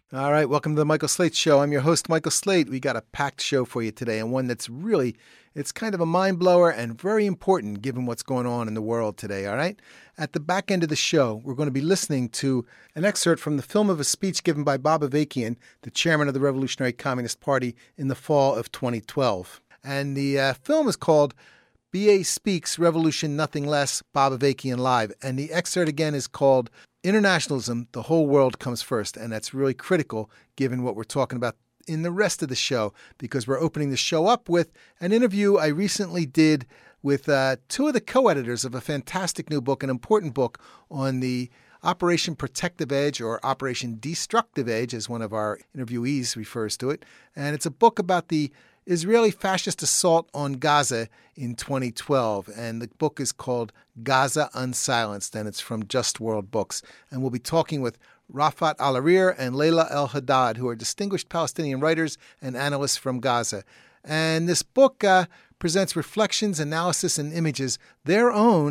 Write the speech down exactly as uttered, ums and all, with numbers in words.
All right, welcome to the Michael Slate Show. I'm your host, Michael Slate. We got a packed show for you today, and one that's really, it's kind of a mind blower and very important given what's going on in the world today, all right? At the back end of the show, we're going to be listening to an excerpt from the film of a speech given by Bob Avakian, the chairman of the Revolutionary Communist Party, in the fall of twenty twelve. And the uh, film is called B A Speaks, Revolution Nothing Less, Bob Avakian Live. And the excerpt again is called Internationalism, the Whole World Comes First. And that's really critical given what we're talking about in the rest of the show, because we're opening the show up with an interview I recently did with uh, two of the co-editors of a fantastic new book, an important book on the Operation Protective Edge, or Operation Destructive Edge, as one of our interviewees refers to it. And it's a book about the Israeli fascist assault on Gaza in twenty twelve. And the book is called Gaza Unsilenced, and it's from Just World Books. And we'll be talking with Rafat Al-Arir and Layla El-Haddad, who are distinguished Palestinian writers and analysts from Gaza. And this book uh, presents reflections, analysis, and images, their own